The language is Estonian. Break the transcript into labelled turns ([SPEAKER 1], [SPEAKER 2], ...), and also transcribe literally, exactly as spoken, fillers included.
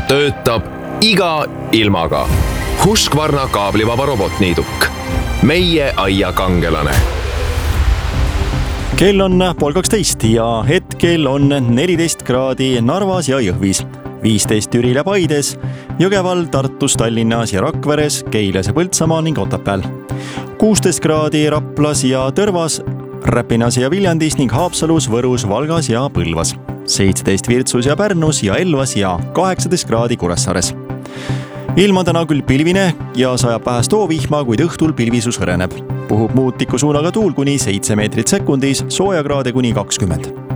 [SPEAKER 1] töötab iga ilmaga. Husqvarna kaablivaba robotniiduk. Meie aia kangelane.
[SPEAKER 2] Kell on pool kaksteist ja hetkel on neliteist kraadi Narvas ja Jõhvis, viisteist Türil ja Paides, Jõgeval, Tartus, Tallinnas ja Rakveres, Keilas ja Põltsamaa ning Otepääl. kuusteist kraadi Raplas ja Tõrvas, Räpinas ja Viljandis ning Haapsalus, Võrus, Valgas ja Põlvas. seitseteist Virtsus ja Pärnus ja Elvas ja kaheksateist kraadi Kuressaares. Ilm on täna küll pilvine ja sajab vähest toovihma, kuid õhtul pilvisus hõreneb. Puhub muutiku suunaga tuul kuni seitse meetrit sekundis, soojakraade kuni kakskümmend.